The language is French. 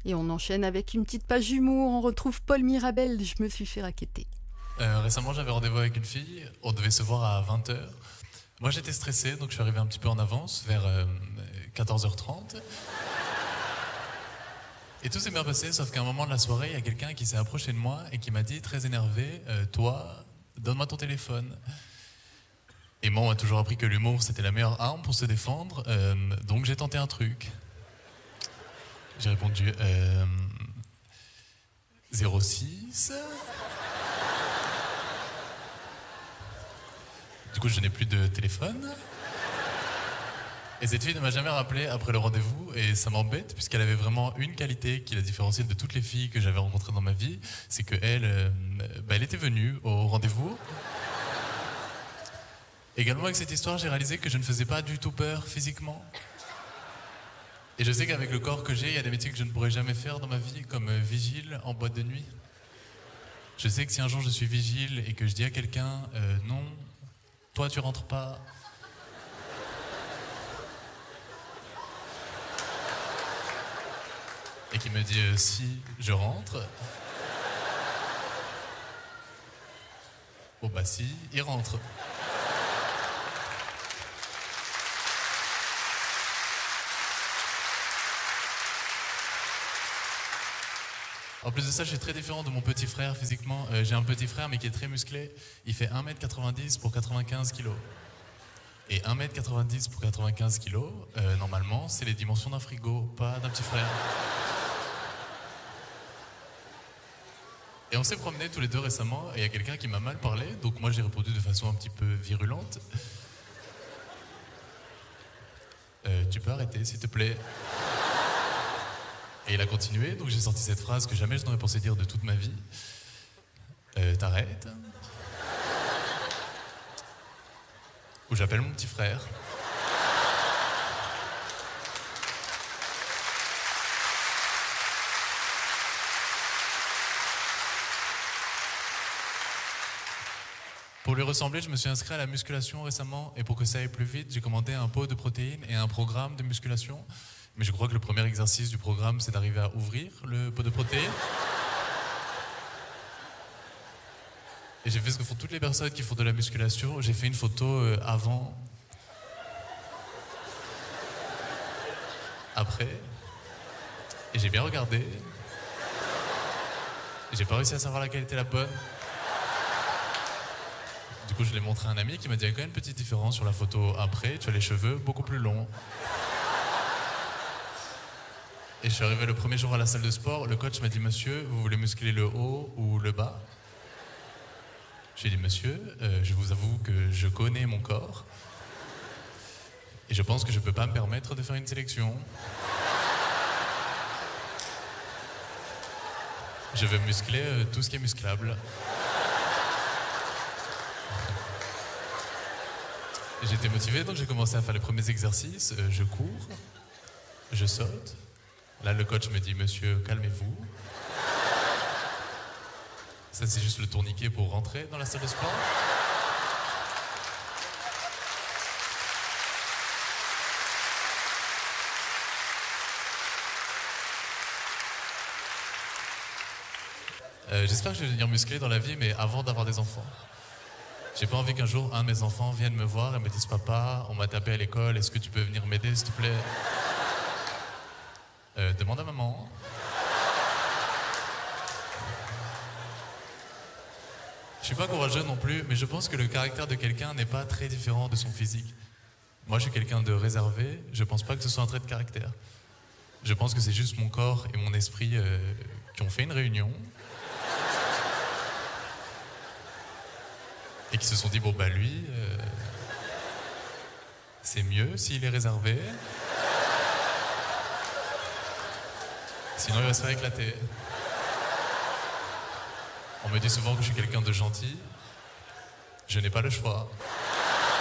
Et on enchaîne avec une petite page humour, on retrouve Paul Mirabel, je me suis fait racketter. Récemment, j'avais rendez-vous avec une fille, on devait se voir à 20h. Moi, j'étais stressé, donc je suis arrivé un petit peu en avance, vers 14h30. Et tout s'est bien passé, sauf qu'à un moment de la soirée, il y a quelqu'un qui s'est approché de moi et qui m'a dit, très énervé, toi, donne-moi ton téléphone. Et moi, on m'a toujours appris que l'humour, c'était la meilleure arme pour se défendre, donc j'ai tenté un truc. J'ai répondu 06. Du coup, je n'ai plus de téléphone. Et cette fille ne m'a jamais rappelé après le rendez-vous, et ça m'embête, puisqu'elle avait vraiment une qualité qui la différenciait de toutes les filles que j'avais rencontrées dans ma vie, c'est qu'elle elle était venue au rendez-vous. Également, avec cette histoire, j'ai réalisé que je ne faisais pas du tout peur physiquement. Et je sais qu'avec le corps que j'ai, il y a des métiers que je ne pourrais jamais faire dans ma vie, comme vigile en boîte de nuit. Je sais que si un jour je suis vigile et que je dis à quelqu'un non, toi tu rentres pas. Et qui me dit si je rentre. Bon bah si, il rentre. En plus de ça, je suis très différent de mon petit frère physiquement. J'ai un petit frère mais qui est très musclé. Il fait 1m90 pour 95 kg. Et 1m90 pour 95 kg, normalement, c'est les dimensions d'un frigo, pas d'un petit frère. Et on s'est promenés tous les deux récemment, et il y a quelqu'un qui m'a mal parlé, donc moi j'ai répondu de façon un petit peu virulente. Tu peux arrêter, s'il te plaît. Et il a continué, donc j'ai sorti cette phrase que jamais je n'aurais pensé dire de toute ma vie. T'arrêtes. Ou j'appelle mon petit frère. Pour lui ressembler, je me suis inscrit à la musculation récemment, et pour que ça aille plus vite, j'ai commandé un pot de protéines et un programme de musculation. Mais je crois que le premier exercice du programme, c'est d'arriver à ouvrir le pot de protéines. Et j'ai fait ce que font toutes les personnes qui font de la musculation. J'ai fait une photo avant, après, et j'ai bien regardé. Et j'ai pas réussi à savoir laquelle était la bonne. Du coup, je l'ai montré à un ami qui m'a dit, il y a quand même une petite différence sur la photo après, tu as les cheveux beaucoup plus longs. Et je suis arrivé le premier jour à la salle de sport, le coach m'a dit, monsieur, vous voulez muscler le haut ou le bas? J'ai dit, monsieur, je vous avoue que je connais mon corps. Et je pense que je peux pas me permettre de faire une sélection. Je veux muscler tout ce qui est musclable. J'étais motivé, donc j'ai commencé à faire les premiers exercices. Je cours, je saute. Là, le coach me dit, monsieur, calmez-vous. Ça, c'est juste le tourniquet pour rentrer dans la salle de sport. J'espère que je vais devenir musclé dans la vie, mais avant d'avoir des enfants. J'ai pas envie qu'un jour, un de mes enfants vienne me voir et me dise, papa, on m'a tapé à l'école, est-ce que tu peux venir m'aider, s'il te plaît? Demande à maman. Je suis pas courageux non plus, mais je pense que le caractère de quelqu'un n'est pas très différent de son physique. Moi, je suis quelqu'un de réservé, je pense pas que ce soit un trait de caractère. Je pense que c'est juste mon corps et mon esprit qui ont fait une réunion et qui se sont dit, bon bah lui, c'est mieux s'il est réservé. Sinon, il va se faire éclater. On me dit souvent que je suis quelqu'un de gentil. Je n'ai pas le choix.